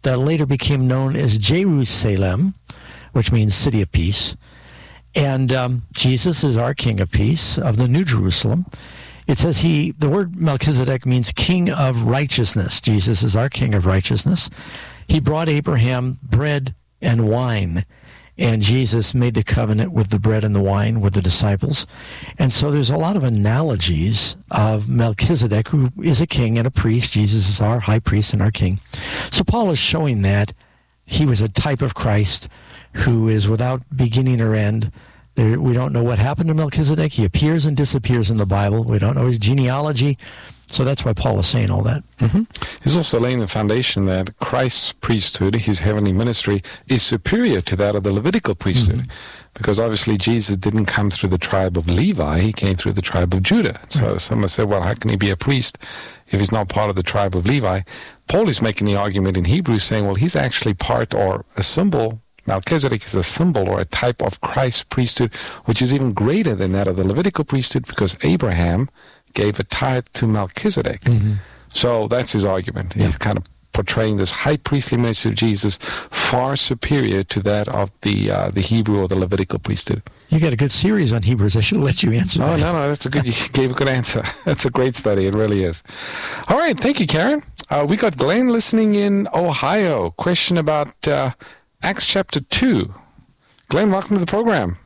that later became known as Jerusalem, which means city of peace. And Jesus is our King of Peace of the New Jerusalem. It says the word Melchizedek means King of Righteousness. Jesus is our King of Righteousness. He brought Abraham bread and wine, and Jesus made the covenant with the bread and the wine with the disciples. And so there's a lot of analogies of Melchizedek, who is a king and a priest. Jesus is our high priest and our king. So Paul is showing that he was a type of Christ who is without beginning or end. We don't know what happened to Melchizedek. He appears and disappears in the Bible. We don't know his genealogy. So that's why Paul is saying all that. Mm-hmm. He's also laying the foundation that Christ's priesthood, his heavenly ministry, is superior to that of the Levitical priesthood. Mm-hmm. Because obviously Jesus didn't come through the tribe of Levi. He came through the tribe of Judah. So someone said, well, how can he be a priest if he's not part of the tribe of Levi? Paul is making the argument in Hebrews saying, well, he's actually part or a symbol. Melchizedek is a symbol or a type of Christ's priesthood, which is even greater than that of the Levitical priesthood, because Abraham gave a tithe to Melchizedek. Mm-hmm. So that's his argument. Yeah. He's kind of portraying this high priestly ministry of Jesus far superior to that of the Hebrew or the Levitical priesthood. You got a good series on Hebrews. I should let you answer that. No, that's a good. You gave a good answer. That's a great study. It really is. All right, thank you, Karen. We got Glenn listening in Ohio. Question about Acts chapter 2. Glenn, welcome to the program.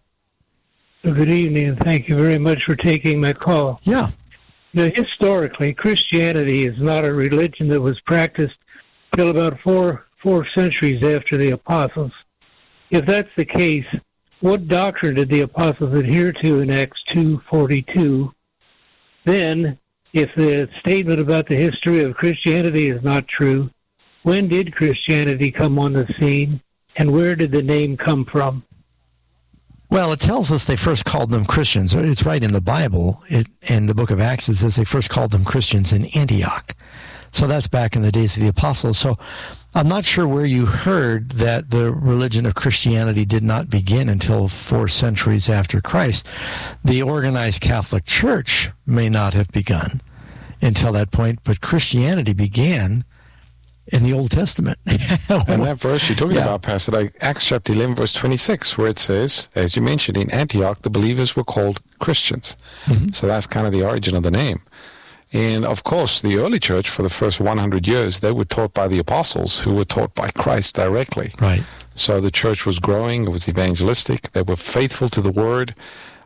Good evening, and thank you very much for taking my call. Yeah. Now, historically, Christianity is not a religion that was practiced till about four centuries after the apostles. If that's the case, what doctrine did the apostles adhere to in Acts 2:42? Then, if the statement about the history of Christianity is not true, when did Christianity come on the scene, and where did the name come from? Well, it tells us they first called them Christians. It's right in the Bible. In the book of Acts, it says they first called them Christians in Antioch. So that's back in the days of the apostles. So I'm not sure where you heard that the religion of Christianity did not begin until 4 centuries after Christ. The organized Catholic Church may not have begun until that point, but Christianity began in the Old Testament. And that verse you're talking about, Pastor, like Acts chapter 11, verse 26, where it says, as you mentioned, in Antioch, the believers were called Christians. Mm-hmm. So that's kind of the origin of the name. And, of course, the early church, for the first 100 years, they were taught by the apostles, who were taught by Christ directly. Right. So the church was growing. It was evangelistic. They were faithful to the word.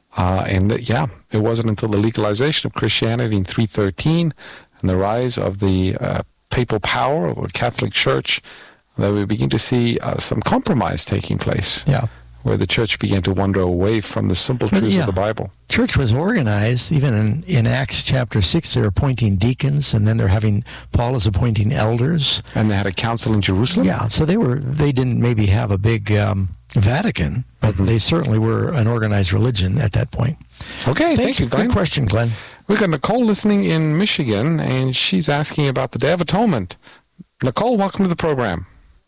It wasn't until the legalization of Christianity in 313 and the rise of the papal power of the Catholic Church that we begin to see some compromise taking place. Yeah. Where the church began to wander away from the simple truths of the Bible. Church was organized. Even in Acts chapter 6, they're appointing deacons, and then Paul is appointing elders. And they had a council in Jerusalem? Yeah, so they didn't maybe have a big Vatican, but they certainly were an organized religion at that point. Okay, thank you, Glenn. Good question, Glenn. We've got Nicole listening in Michigan, and she's asking about the Day of Atonement. Nicole, welcome to the program.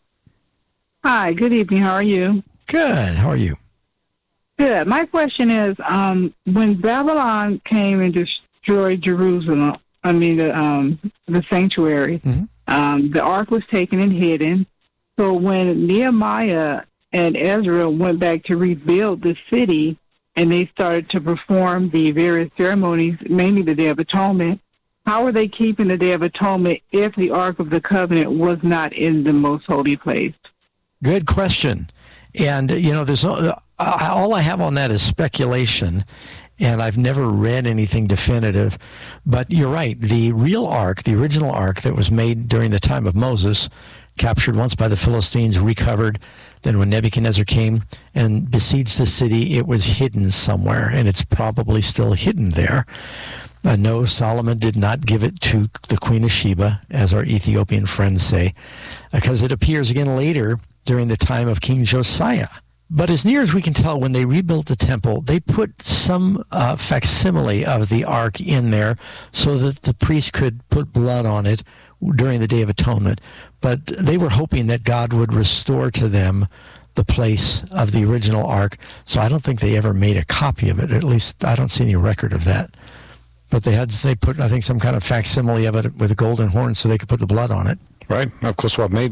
Hi, good evening. How are you? Good. How are you? Good. My question is, when Babylon came and destroyed Jerusalem, the sanctuary, the ark was taken and hidden. So when Nehemiah and Ezra went back to rebuild the city, and they started to perform the various ceremonies, mainly the Day of Atonement, how are they keeping the Day of Atonement if the Ark of the Covenant was not in the most holy place? Good question. And, there's all I have on that is speculation, and I've never read anything definitive. But you're right. The real ark, the original ark that was made during the time of Moses, captured once by the Philistines, recovered. Then when Nebuchadnezzar came and besieged the city, it was hidden somewhere, and it's probably still hidden there. No, Solomon did not give it to the Queen of Sheba, as our Ethiopian friends say, because it appears again later during the time of King Josiah. But as near as we can tell, when they rebuilt the temple, they put some facsimile of the ark in there so that the priest could put blood on it during the Day of Atonement. But they were hoping that God would restore to them the place of the original ark. So I don't think they ever made a copy of it. At least I don't see any record of that. But they put, I think, some kind of facsimile of it with a golden horn so they could put the blood on it. Right. Of course, what made